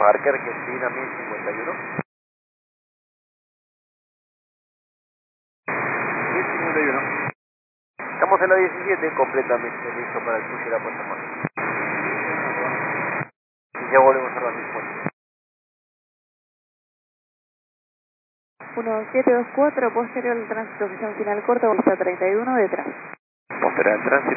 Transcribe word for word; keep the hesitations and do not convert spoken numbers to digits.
Parque Argentina mil cincuenta y uno. mil cincuenta y uno. Estamos en la diecisiete, completamente listo para el suyo y la puesta en marcha. Y ya volvemos a la misma. uno siete dos cuatro, posterior al tránsito, oficina final corto, vista treinta y uno, detrás. Posterior al tránsito.